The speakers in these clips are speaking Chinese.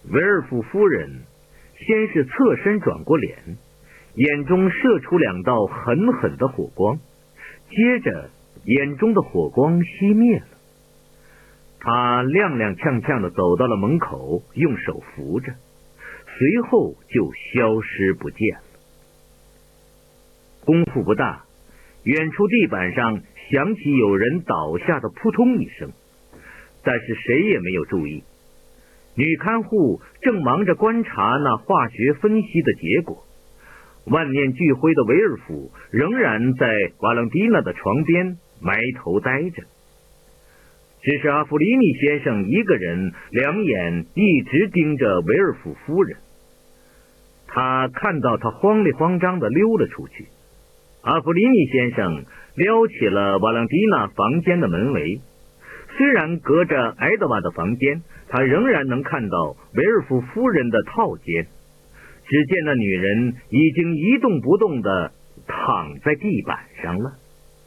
维尔福夫人先是侧身转过脸，眼中射出2道狠狠的火光，接着眼中的火光熄灭了。他踉踉跄跄地走到了门口，用手扶着，随后就消失不见了。功夫不大，远处地板上响起有人倒下的扑通一声，但是谁也没有注意。女看护正忙着观察那化学分析的结果，万念俱灰的维尔福仍然在瓦朗蒂娜的床边埋头呆着。只是阿弗里尼先生一个人两眼一直盯着维尔福夫人，他看到他慌里慌张地溜了出去。阿弗里尼先生撩起了瓦朗蒂娜房间的门围，虽然隔着埃德瓦的房间，他仍然能看到维尔福夫人的套间。只见那女人已经一动不动地躺在地板上了。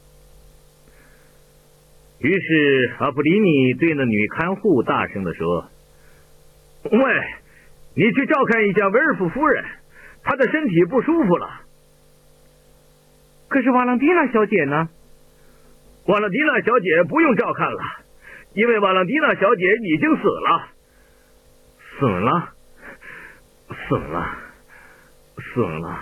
于是阿普里尼对那女看护大声地说：“喂，你去照看一下维尔福夫人，她的身体不舒服了。”可是瓦朗蒂娜小姐呢？瓦朗蒂娜小姐不用照看了，因为瓦朗蒂娜小姐已经死了。死了，死了，死了。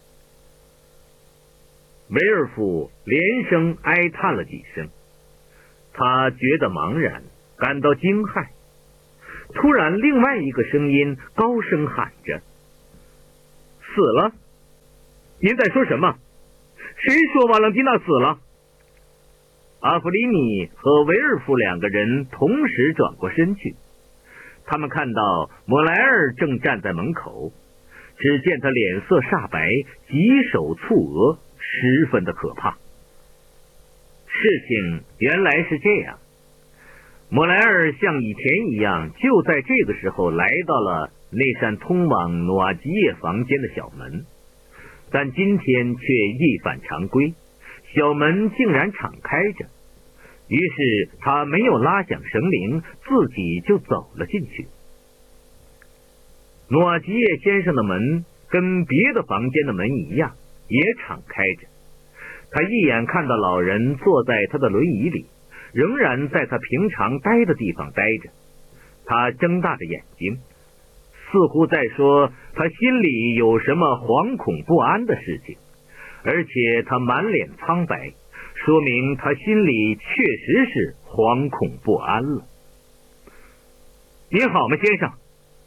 维尔福连声哀叹了几声，他觉得茫然，感到惊骇。突然另外一个声音高声喊着：“死了？您在说什么？谁说瓦朗蒂娜死了？”阿弗里尼和维尔福2个人同时转过身去，他们看到莫莱尔正站在门口，只见他脸色煞白，棘手蹙额，十分的可怕。事情原来是这样，莫莱尔像以前一样，就在这个时候来到了那扇通往努瓦吉耶房间的小门，但今天却一反常规，小门竟然敞开着。于是他没有拉响绳铃，自己就走了进去。努瓦吉耶先生的门跟别的房间的门一样，也敞开着。他一眼看到老人坐在他的轮椅里，仍然在他平常待的地方待着。他睁大着眼睛，似乎在说他心里有什么惶恐不安的事情，而且他满脸苍白，说明他心里确实是惶恐不安了。您好吗，先生？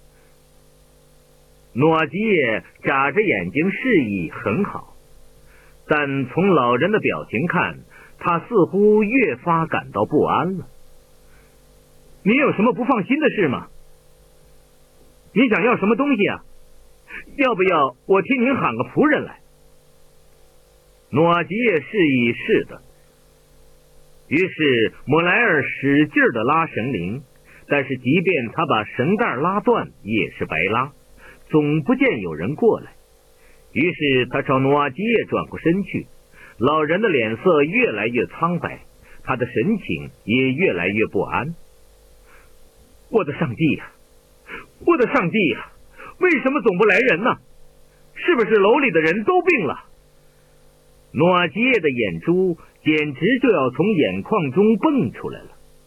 努瓦吉耶眨着眼睛示意很好，但从老人的表情看，他似乎越发感到不安了。您有什么不放心的事吗？您想要什么东西啊？要不要我替您喊个仆人来？努瓦吉耶示意是的。于是莫莱尔使劲地拉绳铃，但是即便他把绳带拉断也是白拉，总不见有人过来。于是他朝努瓦吉耶转过身去，老人的脸色越来越苍白，他的神情也越来越不安。我的上帝呀，我的上帝呀，为什么总不来人呢？是不是楼里的人都病了？努瓦吉耶的眼珠简直就要从眼眶中蹦出来了。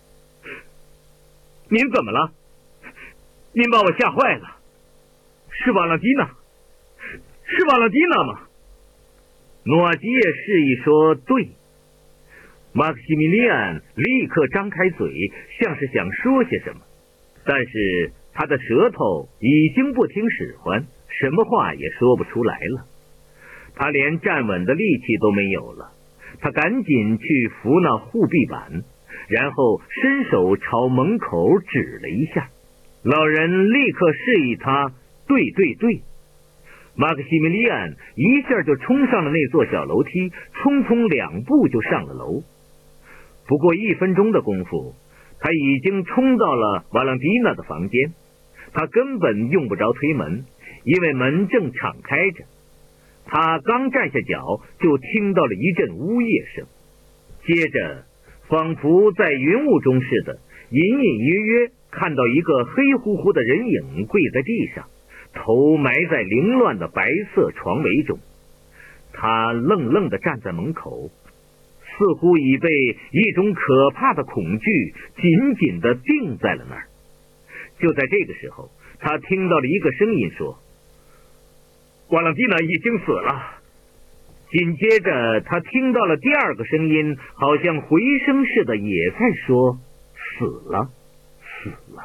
您怎么了？您把我吓坏了。是瓦朗蒂娜，是瓦朗蒂娜吗？努瓦吉耶示意说对。马克西米利安立刻张开嘴，像是想说些什么，但是他的舌头已经不听使唤，什么话也说不出来了。他连站稳的力气都没有了，他赶紧去扶那护壁板，然后伸手朝门口指了一下。老人立刻示意他对对对。马克西米利安一下就冲上了那座小楼梯，匆匆2步就上了楼。不过1分钟的功夫，他已经冲到了瓦朗蒂娜的房间。他根本用不着推门，因为门正敞开着。他刚站下脚，就听到了一阵呜咽声，接着仿佛在云雾中似的，隐隐约约看到一个黑乎乎的人影跪在地上，头埋在凌乱的白色床围中。他愣愣地站在门口，似乎已被一种可怕的恐惧紧紧地定在了那儿。就在这个时候，他听到了一个声音说：“瓦朗蒂娜已经死了。”紧接着他听到了第二个声音，好像回声似的也在说：“死了，死了。”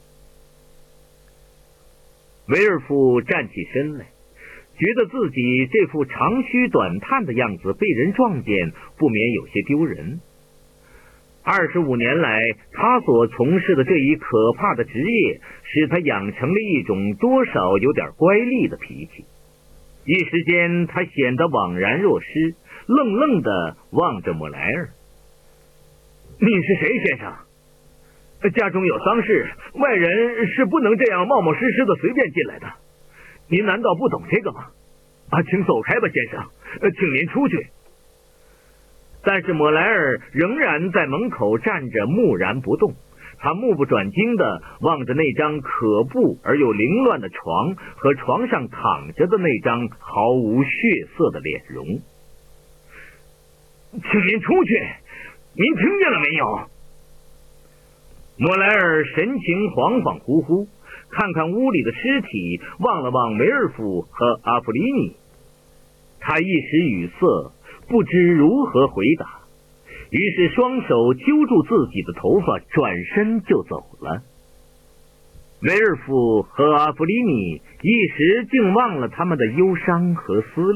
维尔夫站起身来，觉得自己这副长吁短叹的样子被人撞见，不免有些丢人。25年来，他所从事的这一可怕的职业，使他养成了一种多少有点乖戾的脾气。一时间，他显得惘然若失，愣愣地望着莫莱尔。“你是谁，先生？”“家中有丧事，外人是不能这样冒冒失失的随便进来的。您难道不懂这个吗？请走开吧，先生，请您出去。”但是莫莱尔仍然在门口站着，木然不动。他目不转睛地望着那张可怖而又凌乱的床和床上躺着的那张毫无血色的脸容。“请您出去，您听见了没有？”莫莱尔神情恍恍惚惚，看看屋里的尸体，望了望维尔夫和阿弗里尼。他一时语塞，不知如何回答，于是双手揪住自己的头发，转身就走了。维尔夫和阿弗里尼一时竟忘了他们的忧伤和思